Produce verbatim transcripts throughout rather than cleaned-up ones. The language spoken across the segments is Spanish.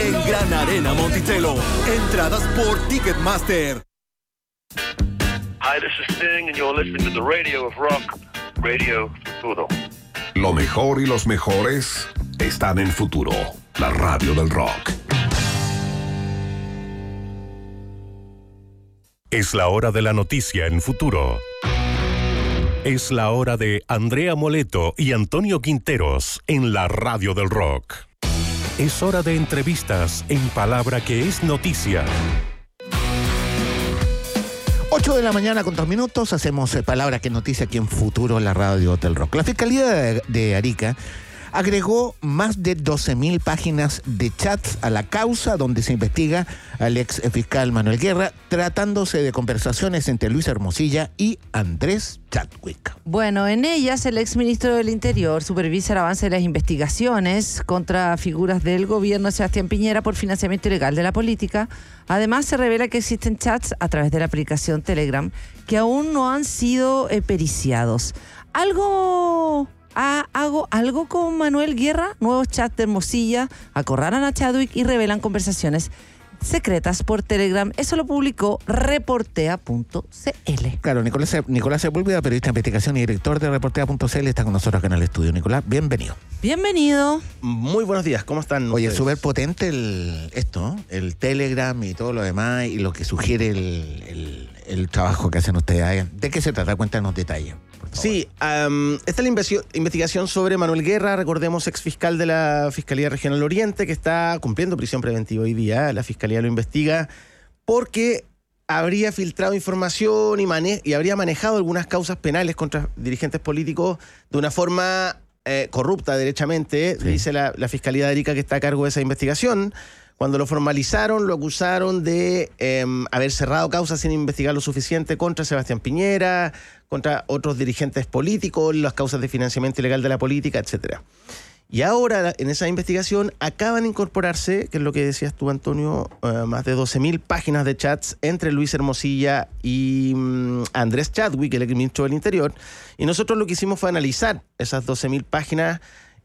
en Gran Arena Monticello. Entradas por Ticketmaster. Hi, this is Sting, and you're listening to the Radio of Rock, Radio Futuro. Lo mejor y los mejores están en Futuro, la radio del rock. Es la hora de la noticia en Futuro. Es la hora de Andrea Moleto y Antonio Quinteros en la radio del rock. Es hora de entrevistas en palabra que es noticia. ocho de la mañana con dos minutos, hacemos eh, Palabra que Noticia aquí en Futuro, la radio del rock. La Fiscalía de, de Arica agregó más de doce mil páginas de chats a la causa donde se investiga al ex fiscal Manuel Guerra, tratándose de conversaciones entre Luis Hermosilla y Andrés Chadwick. Bueno, en ellas el ex ministro del Interior supervisa el avance de las investigaciones contra figuras del gobierno de Sebastián Piñera por financiamiento ilegal de la política. Además, se revela que existen chats a través de la aplicación Telegram que aún no han sido eh, periciados. Algo... Ah, hago algo con Manuel Guerra, nuevos chats de Hermosilla, acorralan a Chadwick y revelan conversaciones secretas por Telegram. Eso lo publicó reportea punto c l. Claro, Nicolás, Nicolás Sepúlveda, periodista de investigación y director de reportea punto c l, está con nosotros acá en el estudio. Nicolás, bienvenido. Bienvenido. Muy buenos días, ¿cómo están Oye, ustedes? súper potente el, esto, ¿no? El Telegram y todo lo demás y lo que sugiere el, el, el trabajo que hacen ustedes. ¿De qué se trata? Cuéntanos detalles. Sí, um, esta es la investi- investigación sobre Manuel Guerra, recordemos, exfiscal de la Fiscalía Regional Oriente, que está cumpliendo prisión preventiva hoy día. La Fiscalía lo investiga porque habría filtrado información y, mane- y habría manejado algunas causas penales contra dirigentes políticos de una forma eh, corrupta, derechamente, sí. Dice la, la Fiscalía de Arica, que está a cargo de esa investigación. Cuando lo formalizaron, lo acusaron de eh, haber cerrado causas sin investigar lo suficiente contra Sebastián Piñera, contra otros dirigentes políticos, las causas de financiamiento ilegal de la política, etcétera. Y ahora, en esa investigación, acaban de incorporarse, que es lo que decías tú, Antonio, uh, más de doce mil páginas de chats entre Luis Hermosilla y um, Andrés Chadwick, el exministro del Interior. Y nosotros lo que hicimos fue analizar esas doce mil páginas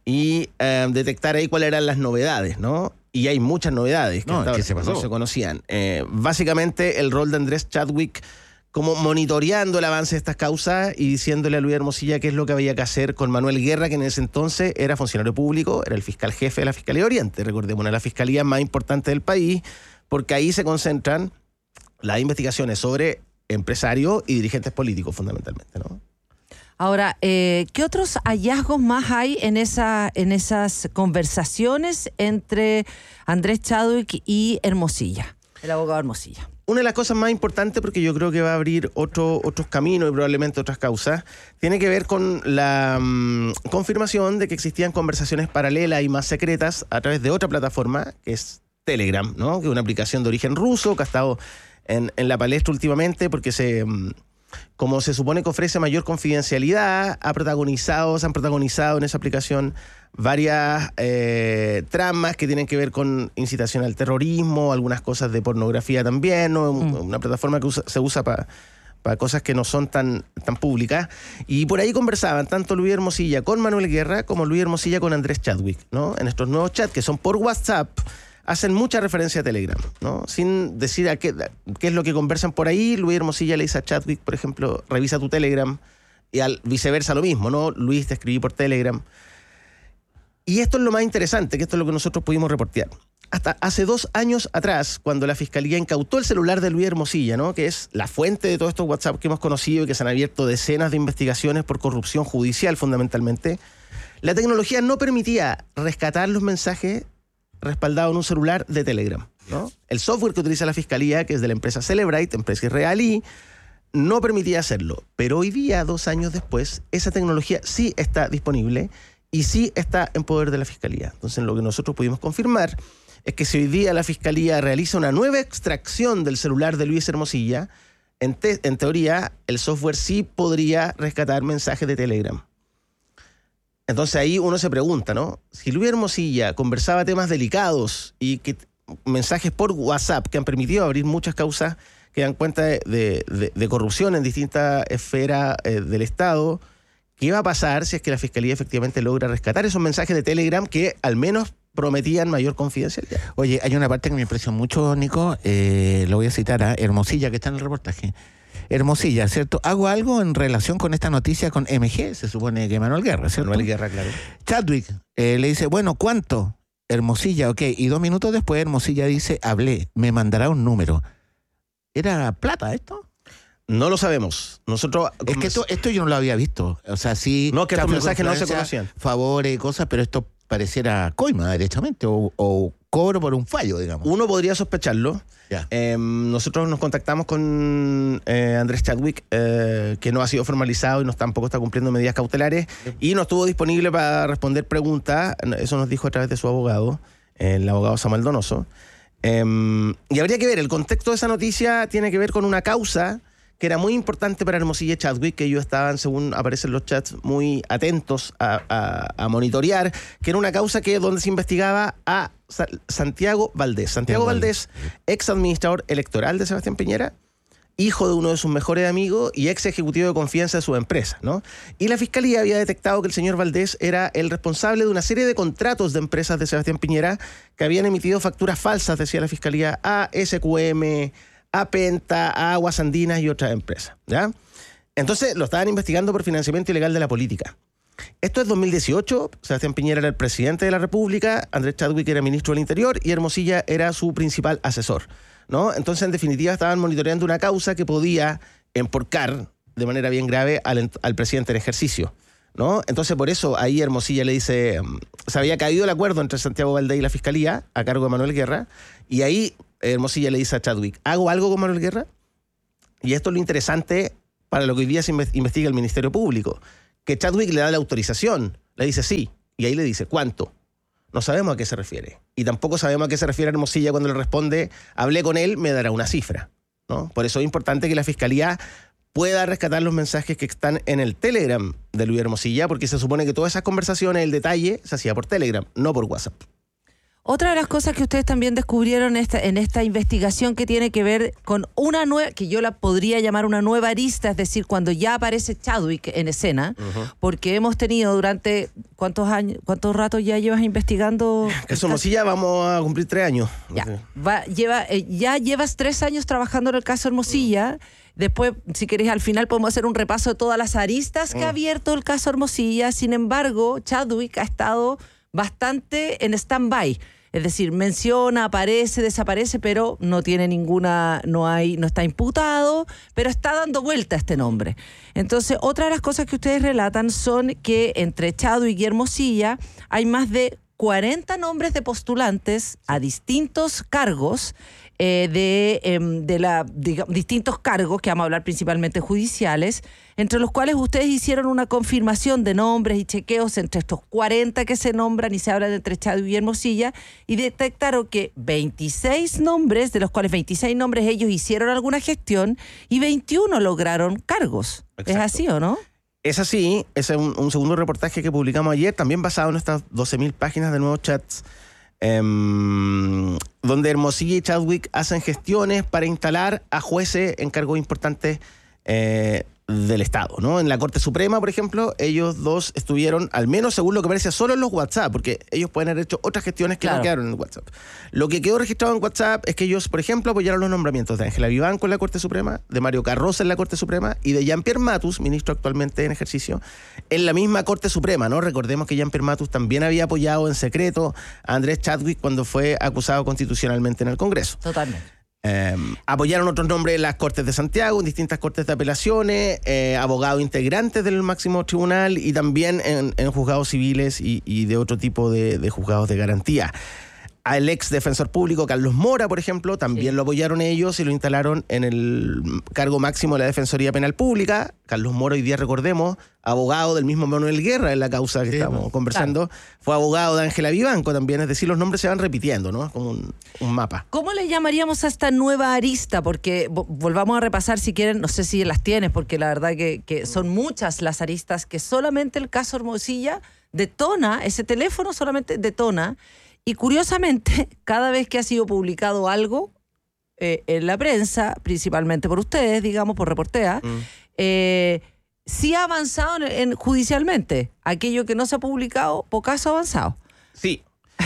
y uh, detectar ahí cuáles eran las novedades, ¿no? Y hay muchas novedades que, no, hasta ¿qué se pasó? no se conocían. Eh, básicamente, el rol de Andrés Chadwick como monitoreando el avance de estas causas y diciéndole a Luis Hermosilla qué es lo que había que hacer con Manuel Guerra, que en ese entonces era funcionario público, era el fiscal jefe de la Fiscalía Oriente, recordemos, una de las fiscalías más importantes del país, porque ahí se concentran las investigaciones sobre empresarios y dirigentes políticos, fundamentalmente, ¿no? Ahora, eh, ¿qué otros hallazgos más hay en, esa, en esas conversaciones entre Andrés Chadwick y Hermosilla, el abogado Hermosilla? Una de las cosas más importantes, porque yo creo que va a abrir otro, otros caminos y probablemente otras causas, tiene que ver con la um, confirmación de que existían conversaciones paralelas y más secretas a través de otra plataforma, que es Telegram, ¿no? Que es una aplicación de origen ruso que ha estado en, en la palestra últimamente porque se... Um, como se supone que ofrece mayor confidencialidad, ha protagonizado, se han protagonizado en esa aplicación varias eh, tramas que tienen que ver con incitación al terrorismo, algunas cosas de pornografía también, ¿no? Mm. Una plataforma que usa, se usa para pa cosas que no son tan, tan públicas. Y por ahí conversaban tanto Luis Hermosilla con Manuel Guerra como Luis Hermosilla con Andrés Chadwick, ¿no? En estos nuevos chats que son por WhatsApp, hacen mucha referencia a Telegram, ¿no? Sin decir a qué, qué es lo que conversan por ahí. Luis Hermosilla le dice a Chadwick, por ejemplo, revisa tu Telegram, y al viceversa lo mismo, ¿no? Luis, te escribí por Telegram. Y esto es lo más interesante, que esto es lo que nosotros pudimos reportear. Hasta hace dos años atrás, cuando la Fiscalía incautó el celular de Luis Hermosilla, ¿no? Que es la fuente de todos estos WhatsApp que hemos conocido y que se han abierto decenas de investigaciones por corrupción judicial, fundamentalmente, la tecnología no permitía rescatar los mensajes respaldado en un celular de Telegram, ¿no? El software que utiliza la Fiscalía, que es de la empresa Celebrite, empresa israelí, no permitía hacerlo. Pero hoy día, dos años después, esa tecnología sí está disponible y sí está en poder de la Fiscalía. Entonces, lo que nosotros pudimos confirmar es que si hoy día la Fiscalía realiza una nueva extracción del celular de Luis Hermosilla, en, te- en teoría, el software sí podría rescatar mensajes de Telegram. Entonces ahí uno se pregunta, ¿no? Si Luis Hermosilla conversaba temas delicados y que mensajes por WhatsApp que han permitido abrir muchas causas que dan cuenta de, de, de, de corrupción en distintas esferas eh, del Estado, ¿qué va a pasar si es que la Fiscalía efectivamente logra rescatar esos mensajes de Telegram que al menos prometían mayor confidencialidad. Oye, hay una parte que me impresionó mucho, Nico, eh, lo voy a citar a Hermosilla, que está en el reportaje. Hermosilla, ¿cierto? Hago algo en relación con esta noticia con M G, se supone que Manuel Guerra, ¿cierto? Manuel Guerra, claro. Chadwick eh, le dice, bueno, ¿cuánto? Hermosilla, ok. Y dos minutos después Hermosilla dice, hablé, me mandará un número. ¿Era plata esto? No lo sabemos. Nosotros... Es que esto, esto yo no lo había visto. O sea, sí... No, que estos cambio de mensajes no se confluencia, conocían. Favores y cosas, pero esto pareciera coima derechamente o, o cobro por un fallo, digamos. Uno podría sospecharlo. Ya. Eh, nosotros nos contactamos con eh, Andrés Chadwick, eh, que no ha sido formalizado y no, tampoco está cumpliendo medidas cautelares, y no estuvo disponible para responder preguntas. Eso nos dijo a través de su abogado, el abogado Samuel Donoso. Eh, y habría que ver, el contexto de esa noticia tiene que ver con una causa que era muy importante para Hermosilla y Chadwick, que ellos estaban, según aparecen los chats, muy atentos a, a, a monitorear, que era una causa que donde se investigaba a Sa- Santiago Valdés. Santiago Valdés, ex administrador electoral de Sebastián Piñera, hijo de uno de sus mejores amigos y ex ejecutivo de confianza de su empresa, ¿no? Y la Fiscalía había detectado que el señor Valdés era el responsable de una serie de contratos de empresas de Sebastián Piñera que habían emitido facturas falsas, decía la Fiscalía, a S Q M, a Penta, a Aguas Andinas y otras empresas, ¿ya? Entonces lo estaban investigando por financiamiento ilegal de la política. Esto es dos mil dieciocho, Sebastián Piñera era el presidente de la República, Andrés Chadwick era ministro del Interior y Hermosilla era su principal asesor, ¿no? Entonces, en definitiva, estaban monitoreando una causa que podía emporcar de manera bien grave al, al presidente en ejercicio, ¿no? Entonces, por eso, ahí Hermosilla le dice, se había caído el acuerdo entre Santiago Valdés y la Fiscalía, a cargo de Manuel Guerra, y ahí Hermosilla le dice a Chadwick, ¿hago algo con Manuel Guerra? Y esto es lo interesante para lo que hoy día se investiga el Ministerio Público, que Chadwick le da la autorización, le dice sí, y ahí le dice, ¿cuánto? No sabemos a qué se refiere. Y tampoco sabemos a qué se refiere Hermosilla cuando le responde, hablé con él, me dará una cifra, ¿no? Por eso es importante que la Fiscalía pueda rescatar los mensajes que están en el Telegram de Luis Hermosilla, porque se supone que todas esas conversaciones, el detalle, se hacía por Telegram, no por WhatsApp. Otra de las cosas que ustedes también descubrieron esta, en esta investigación que tiene que ver con una nueva, que yo la podría llamar una nueva arista, es decir, cuando ya aparece Chadwick en escena, uh-huh. porque hemos tenido durante, ¿cuántos años, cuántos ratos ya llevas investigando? Eso Hermosilla vamos a cumplir tres años. Ya, va, lleva, eh, ya llevas tres años trabajando en el caso Hermosilla. Uh-huh. Después, si querés, al final podemos hacer un repaso de todas las aristas que uh-huh. ha abierto el caso Hermosilla. Sin embargo, Chadwick ha estado bastante en stand-by. Es decir, menciona, aparece, desaparece, pero no tiene ninguna, no hay, no está imputado, pero está dando vuelta este nombre. Entonces, otra de las cosas que ustedes relatan son que entre Chadwick y Hermosilla hay más de cuarenta nombres de postulantes a distintos cargos, eh, de, eh, de la, digamos, distintos cargos, que vamos a hablar principalmente judiciales, entre los cuales ustedes hicieron una confirmación de nombres y chequeos entre estos cuarenta que se nombran y se hablan entre Chadwick y Hermosilla, y detectaron que veintiséis nombres, de los cuales veintiséis nombres ellos hicieron alguna gestión y veintiuno lograron cargos. Exacto. ¿Es así o no? Es así, ese es un, un segundo reportaje que publicamos ayer, también basado en estas doce mil páginas de nuevos chats, eh, donde Hermosilla y Chadwick hacen gestiones para instalar a jueces en cargos importantes eh, del Estado, ¿no? En la Corte Suprema, por ejemplo, ellos dos estuvieron, al menos según lo que parece, solo en los WhatsApp, porque ellos pueden haber hecho otras gestiones que claro. no quedaron en el WhatsApp. Lo que quedó registrado en WhatsApp es que ellos, por ejemplo, apoyaron los nombramientos de Ángela Vivanco en la Corte Suprema, de Mario Carroza en la Corte Suprema y de Jean-Pierre Matus, ministro actualmente en ejercicio, en la misma Corte Suprema, ¿no? Recordemos que Jean-Pierre Matus también había apoyado en secreto a Andrés Chadwick cuando fue acusado constitucionalmente en el Congreso. Totalmente. Eh, apoyaron otros nombres en las Cortes de Santiago, en distintas Cortes de Apelaciones, eh, abogados integrantes del máximo tribunal y también en, en juzgados civiles y, y de otro tipo de, de juzgados de garantía. Al ex defensor público Carlos Mora, por ejemplo, también sí. lo apoyaron ellos y lo instalaron en el cargo máximo de la Defensoría Penal Pública. Carlos Mora, hoy día recordemos, abogado del mismo Manuel Guerra en la causa que sí, estamos no. conversando, claro. fue abogado de Ángela Vivanco también, es decir, los nombres se van repitiendo, ¿no? Como un, un mapa. ¿Cómo le llamaríamos a esta nueva arista? Porque volvamos a repasar si quieren, no sé si las tienes, porque la verdad que, que son muchas las aristas que solamente el caso Hermosilla detona, ese teléfono solamente detona. Y curiosamente, cada vez que ha sido publicado algo eh, en la prensa, principalmente por ustedes, digamos, por Reportea, mm. eh, sí ha avanzado en, en, judicialmente. Aquello que no se ha publicado, pocaso ha avanzado. Sí.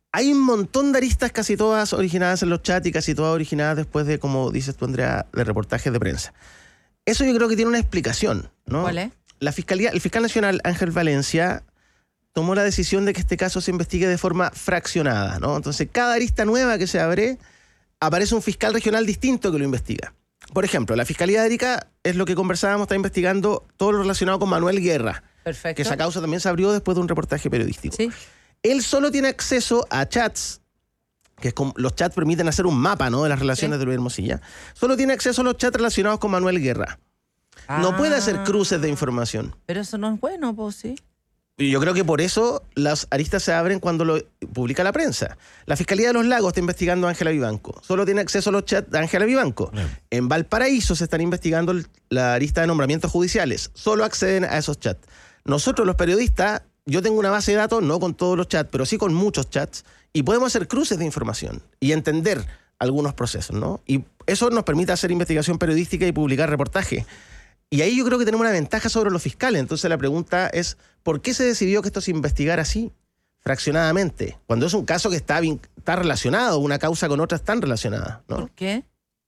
hay un montón de aristas, casi todas originadas en los chats y casi todas originadas después de, como dices tú, Andrea, de reportajes de prensa. Eso yo creo que tiene una explicación, ¿no? ¿Cuál es? La fiscalía, el fiscal nacional Ángel Valencia tomó la decisión de que este caso se investigue de forma fraccionada, ¿no? Entonces, cada arista nueva que se abre, aparece un fiscal regional distinto que lo investiga. Por ejemplo, la Fiscalía de Arica, es lo que conversábamos, está investigando todo lo relacionado con Manuel Guerra. Perfecto. Que esa causa también se abrió después de un reportaje periodístico. Sí. Él solo tiene acceso a chats, que es como, los chats permiten hacer un mapa, ¿no?, de las relaciones, sí, de Luis Hermosilla. Solo tiene acceso a los chats relacionados con Manuel Guerra. Ah, no puede hacer cruces de información. Pero eso no es bueno, pues sí. Y yo creo que por eso las aristas se abren cuando lo publica la prensa. La Fiscalía de los Lagos está investigando a Ángela Vivanco. Solo tiene acceso a los chats de Ángela Vivanco. Bien. En Valparaíso se están investigando la arista de nombramientos judiciales. Solo acceden a esos chats. Nosotros los periodistas, yo tengo una base de datos, no con todos los chats, pero sí con muchos chats, y podemos hacer cruces de información y entender algunos procesos, ¿no? Y eso nos permite hacer investigación periodística y publicar reportajes. Y ahí yo creo que tenemos una ventaja sobre los fiscales. Entonces la pregunta es, ¿por qué se decidió que esto se investigara así, fraccionadamente? Cuando es un caso que está, está relacionado, una causa con otra están relacionadas, ¿no? ¿Por qué?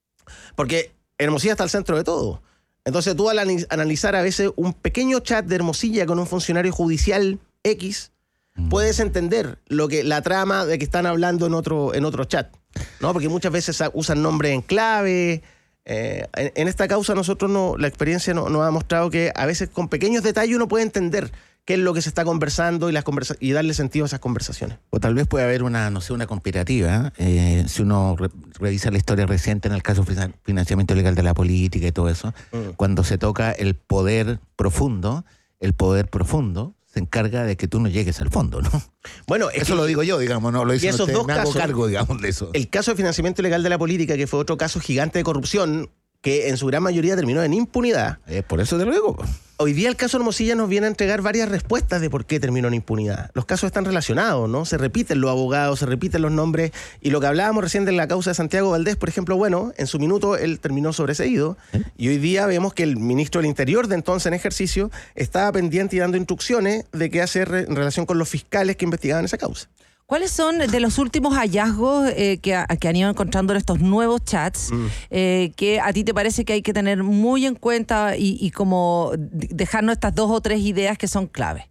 Porque Hermosilla está al centro de todo. Entonces tú al analizar a veces un pequeño chat de Hermosilla con un funcionario judicial X, puedes entender lo que la trama de que están hablando en otro, en otro chat, ¿no? Porque muchas veces usan nombres en clave. Eh, en, en esta causa nosotros no, la experiencia no, nos ha mostrado que a veces con pequeños detalles uno puede entender qué es lo que se está conversando y, las conversa y darle sentido a esas conversaciones. O tal vez puede haber una, no sé, una conspirativa. Eh, si uno re revisa la historia reciente en el caso de financiamiento ilegal de la política y todo eso, mm. cuando se toca el poder profundo, el poder profundo se encarga de que tú no llegues al fondo, ¿no? Bueno, eso que, lo digo yo, digamos, no lo dicen esos ustedes, dos me casos, hago cargo, digamos, de eso. El caso de financiamiento ilegal de la política, que fue otro caso gigante de corrupción, que en su gran mayoría terminó en impunidad. Eh, por eso te lo digo. Hoy día el caso Hermosilla nos viene a entregar varias respuestas de por qué terminó en impunidad. Los casos están relacionados, ¿no? Se repiten los abogados, se repiten los nombres. Y lo que hablábamos recién de la causa de Santiago Valdés, por ejemplo, bueno, en su minuto él terminó sobreseído. ¿Eh? Y hoy día vemos que el ministro del Interior de entonces en ejercicio estaba pendiente y dando instrucciones de qué hacer en relación con los fiscales que investigaban esa causa. ¿Cuáles son de los últimos hallazgos eh, que, a, que han ido encontrando en estos nuevos chats mm. eh, que a ti te parece que hay que tener muy en cuenta y, y como dejarnos estas dos o tres ideas que son clave?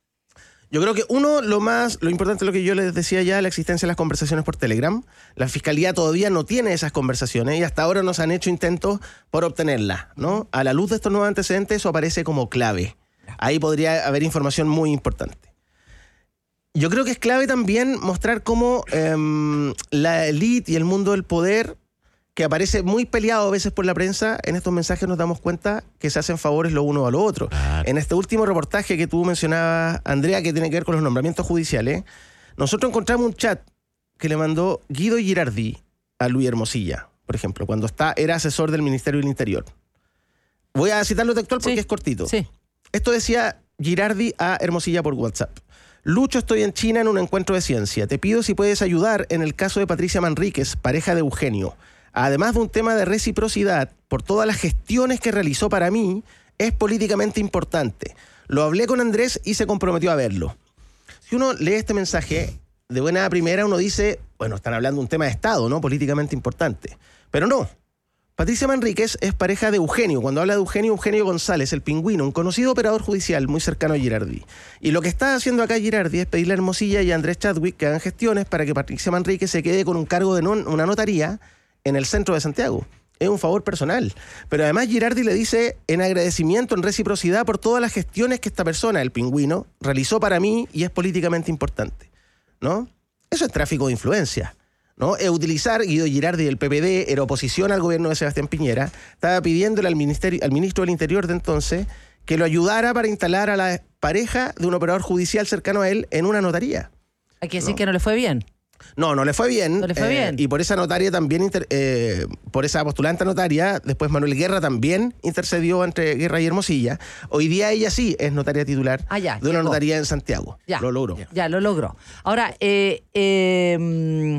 Yo creo que uno, lo más, lo importante, lo que yo les decía ya, la existencia de las conversaciones por Telegram. La Fiscalía todavía no tiene esas conversaciones y hasta ahora nos han hecho intentos por obtenerlas, ¿no? A la luz de estos nuevos antecedentes, eso aparece como clave. Ahí podría haber información muy importante. Yo creo que es clave también mostrar cómo eh, la élite y el mundo del poder, que aparece muy peleado a veces por la prensa, en estos mensajes nos damos cuenta que se hacen favores lo uno a lo otro. Claro. En este último reportaje que tú mencionabas, Andrea, que tiene que ver con los nombramientos judiciales, nosotros encontramos un chat que le mandó Guido Girardi a Luis Hermosilla, por ejemplo, cuando está, era asesor del Ministerio del Interior. Voy a citarlo textual porque sí, es cortito. Sí. Esto decía Girardi a Hermosilla por WhatsApp. Lucho, estoy en China en un encuentro de ciencia. Te pido si puedes ayudar en el caso de Patricia Manríquez, pareja de Eugenio. Además de un tema de reciprocidad, por todas las gestiones que realizó para mí, es políticamente importante. Lo hablé con Andrés y se comprometió a verlo. Si uno lee este mensaje, de buena primera uno dice, bueno, están hablando de un tema de Estado, ¿no? Políticamente importante. Pero no. Patricia Manríquez es pareja de Eugenio. Cuando habla de Eugenio, Eugenio González, el Pingüino, un conocido operador judicial muy cercano a Girardi. Y lo que está haciendo acá Girardi es pedirle a Hermosilla y a Andrés Chadwick que hagan gestiones para que Patricia Manríquez se quede con un cargo de non, una notaría en el centro de Santiago. Es un favor personal. Pero además Girardi le dice en agradecimiento, en reciprocidad por todas las gestiones que esta persona, el Pingüino, realizó para mí y es políticamente importante, ¿no? Eso es tráfico de influencia, ¿no? Es utilizar, Guido Girardi del P P D, era oposición al gobierno de Sebastián Piñera, estaba pidiéndole al, ministerio, al ministro del Interior de entonces que lo ayudara para instalar a la pareja de un operador judicial cercano a él en una notaría. Hay que decir ¿no? que no le fue bien. No, no le fue bien. No le fue eh, bien. Y por esa notaria también, inter, eh, por esa postulante notaria, después Manuel Guerra también intercedió entre Guerra y Hermosilla. Hoy día ella sí es notaria titular ah, ya, de una llegó. notaría en Santiago. Ya, lo logró. Ya, lo logró. Ahora, eh, eh,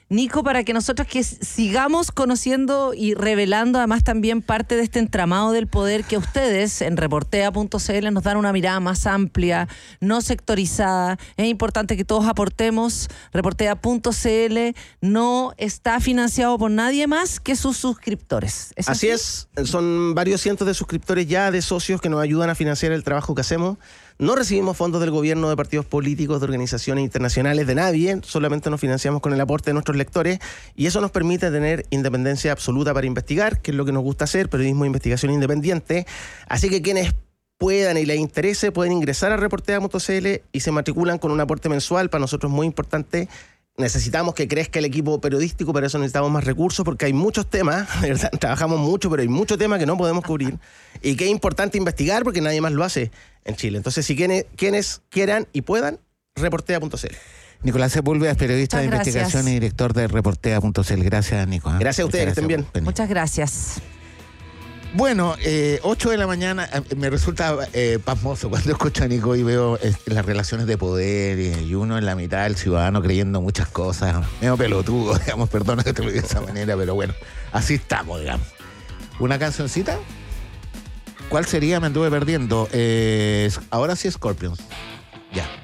Nico, para que nosotros que sigamos conociendo y revelando además también parte de este entramado del poder que ustedes en reportea punto c l nos dan una mirada más amplia, no sectorizada. Es importante que todos aportemos. reportea punto c l no está financiado por nadie más que sus suscriptores. ¿Es así, así es, son varios cientos de suscriptores ya, de socios que nos ayudan a financiar el trabajo que hacemos. No recibimos fondos del gobierno, de partidos políticos, de organizaciones internacionales, de nadie. Solamente nos financiamos con el aporte de nuestros lectores y eso nos permite tener independencia absoluta para investigar, que es lo que nos gusta hacer, periodismo de investigación independiente. Así que quienes puedan y les interese pueden ingresar a reportea punto c l y se matriculan con un aporte mensual. Para nosotros es muy importante. Necesitamos que crezca el equipo periodístico, para eso necesitamos más recursos, porque hay muchos temas, de verdad, trabajamos mucho, pero hay muchos temas que no podemos cubrir y que es importante investigar porque nadie más lo hace en Chile. Entonces, si quienes, quienes quieran y puedan, reportea punto c l. Nicolás Sepúlveda, periodista Muchas de gracias. investigación y director de reportea punto c l. Gracias, Nico. ¿eh? Gracias a ustedes, que estén bien. por venir. Muchas gracias. Bueno, eh, ocho de la mañana, eh, me resulta eh, pasmoso cuando escucho a Nico y veo eh, las relaciones de poder y, y uno en la mitad del ciudadano creyendo muchas cosas, medio pelotudo, digamos, perdona que te lo diga de esa manera, pero bueno, así estamos, digamos. ¿Una cancioncita? ¿Cuál sería? Me anduve perdiendo. Eh, ahora sí, Scorpions. Ya.